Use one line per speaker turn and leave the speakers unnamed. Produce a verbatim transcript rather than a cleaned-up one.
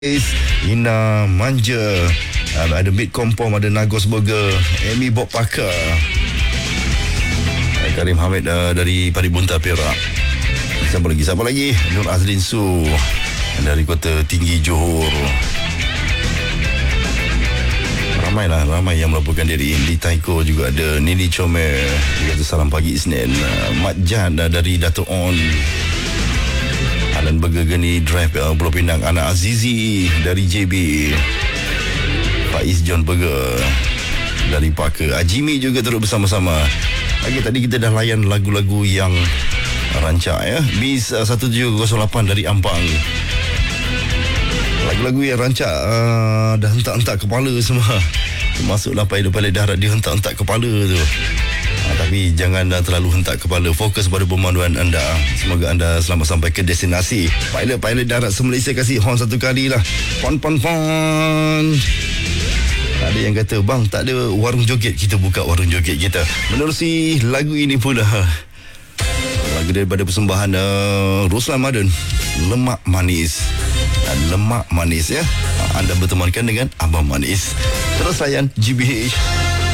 Ina Manja, uh, ada Mid Kompom, ada Nagos Burger, Amy Bob Parker, uh, Karim Hamid uh, dari Paribunta Perak. Siapa lagi? Siapa lagi? Nur Azlin Su dari Kota Tinggi Johor. Ramailah, ramai yang melaporkan diri. Di Taiko juga ada Nili Chomel, dia kata salam pagi Isnin. uh, Mat Jan uh, dari Dato' On, Alan Burger Geni Drive uh, Pulau Pinang, Ana Azizi dari J B, Faiz John Burger dari Parker, Ajimi juga turut bersama-sama. Okey, tadi kita dah layan lagu-lagu yang rancak ya. Bis uh, satu tujuh kosong lapan dari Ampang. Lagu-lagu yang rancak uh, dah hentak-hentak kepala semua. Termasuklah pilot-pilot darat dia hentak-hentak kepala tu. Ha, tapi jangan uh, terlalu hentak kepala. Fokus pada pemanduan anda. Semoga anda selamat sampai ke destinasi. Pilot-pilot darat se-Malaysia kasih horn satu kali lah. Pon pon pon. Ada yang kata, bang, tak ada warung joget. Kita buka warung joget kita. Menerusi lagu ini pula, lagu daripada persembahan uh, Ruslan Madun, Lemak Manis. Lemak Manis ya. Anda bertemankan dengan Abang Manis. Terus layan G B H